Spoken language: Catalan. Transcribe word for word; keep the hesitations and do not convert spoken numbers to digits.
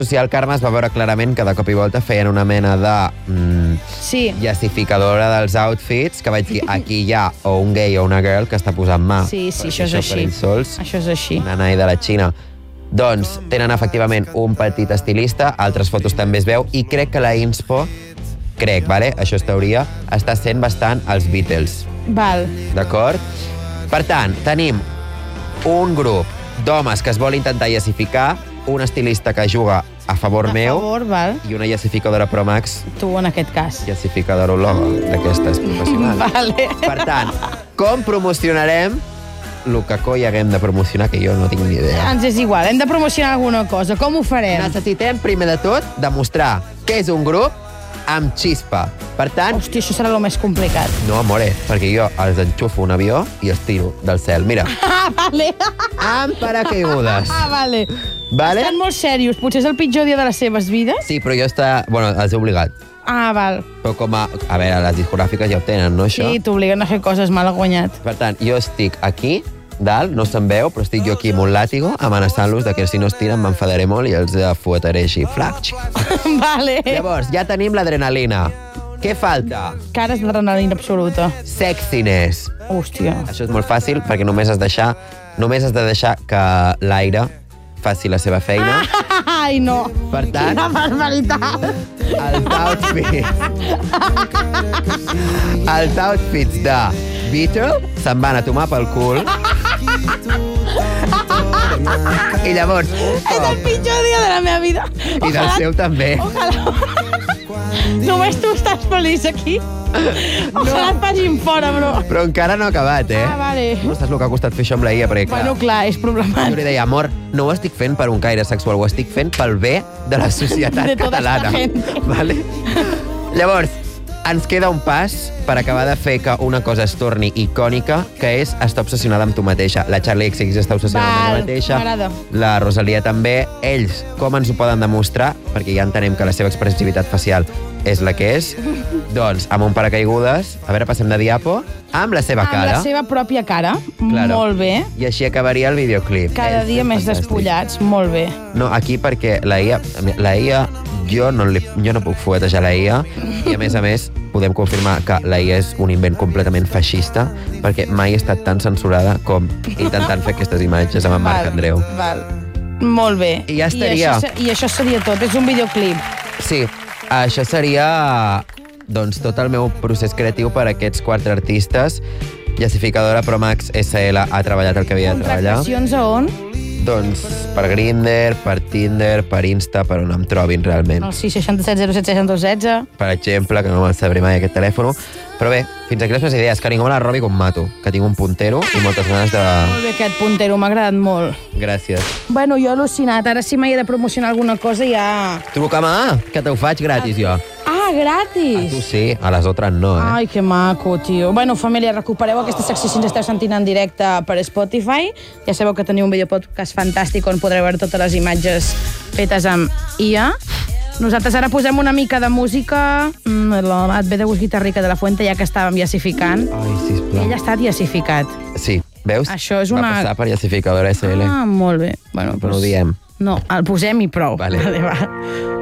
social Carme es va veure clarament que de cop i volta feien una mena de mm, sí. llassificadora dels outfits, que vaig dir, aquí hi ha o un gay o una girl que està posant mà. Sí, sí, això és això així. Per ells sols, això és així. Nanai de la Xina. Doncs tenen efectivament un petit estilista, altres fotos també es veu, i crec que la inspo, crec, vale? Això és teoria, està sent bastant els Beatles. Val. D'acord? Per tant, tenim un grup d'homes que es vol intentar llassificar, un estilista que juga a favor a meu favor, val. I una llassificadora Pro Max. Tu, en aquest cas. Llassificadora logo d'aquestes professionals. Vale. Per tant, com promocionarem el que coi haguem de promocionar, que jo no tinc ni idea. Ens és igual, hem de promocionar alguna cosa. Com ho farem? Necessitem, primer de tot, demostrar que és un grup amb xispa. Per tant... Hòstia, això serà el més complicat. No, amore, perquè jo els enxufo un avió i els tiro del cel. Mira. Ah, vale. Amb paracaigudes. Ah, vale. Vale? Estan molt serios. Potser és el pitjor dia de les seves vides? Sí, però jo està... Bueno, els he obligat. Ah, val. Però com a... A veure, les discogràfiques ja ho tenen, no, això? Sí, t'obliguen a fer coses mal guanyat. Per tant, jo estic aquí, dalt, no se'n veu, però estic jo aquí amb un làtigo, amenaçant-los de que si no es tiren m'enfadaré molt i els fuetaré així. Flac. Vale. Llavors, ja tenim l'adrenalina. Què falta? Cares d'adrenalina absoluta. Sexiness. Hòstia. Això és molt fàcil perquè només has de deixar, només has de deixar que l'aire faci la seva feina. Ai, no. Per tant... Quina barbaritat. Els outfits... els outfits de Beatle se'n van a tomar pel cul. I llavors... És el pitjor dia de la meva vida. I del seu també. Ojalà... Només tu estàs feliç aquí. Ojalà et facin fora, bro. Però encara no ha acabat, eh? Ah, vale. No saps el que ha costat fer això amb la I A, perquè clar... Bueno, clar, és Jo problemàtic. li deia, amor, no ho estic fent per un caire sexual, ho estic fent pel bé de la societat De tota catalana. esta gente. Vale? Llavors, ens queda un pas per acabar de fer que una cosa es torni icònica, que és estar obsessionada amb tu mateixa. La Charlie X X està obsessionada amb ella Val, mateixa. m'agrada. La Rosalia també. Ells, com ens ho poden demostrar? Perquè ja entenem que la seva expressivitat facial és la que és. Doncs, amb un paracaigudes, a veure, passem de diapo, amb la seva Amb cara. la seva pròpia cara. Claro. Molt bé. I així acabaria el videoclip. Cada És dia més fantàstic. despullats. Molt bé. No, aquí perquè la I A, la I A jo no, li, jo no puc fuetejar la I A i a més a més podem confirmar que la I A és un invent completament feixista perquè mai ha estat tan censurada com intentant fer aquestes imatges amb en Marc Val, Andreu. Val. Molt bé. I ja estaria. I això, I això seria tot. És un videoclip. Sí, això seria doncs, tot el meu procés creatiu per a aquests quatre artistes. Llassificadora Pro Max S L ha treballat el que havia de treballar. Contractacions a on? Doncs per Grindr, per Tinder, per Insta, per on em trobin realment. El sis sis set zero set sis zero un sis. Per exemple, que no me'l sabré mai aquest telèfon. Però bé, fins aquí les meves idees, que ningú me la robi com mato, que tinc un puntero i moltes ganes de... Molt bé, aquest puntero, m'ha agradat molt. Gràcies. Bueno, jo he al·lucinat. Ara si m'he de promocionar alguna cosa ja... Truca'm, que t'ho faig gratis jo. Ah, gratis! A tu sí, a les altres no, eh? Ai, que maco, tio. Bueno, família, recupereu aquesta secció si ens esteu sentint en directe per Spotify. Ja sabeu que teniu un videopodcast fantàstic on podreu veure totes les imatges fetes amb I A. Nosaltres ara posem una mica de música. Mm, et ve de gust guitarrica de la Fuente, ja que estàvem llassificant. Ai, sisplau. Ell ha estat llassificat. Sí, veus? Això és una... Va passar per llassificadora S L. Ah, molt bé. Bueno, Però no ho diem. No, el posem i prou. Vale. Vale, va.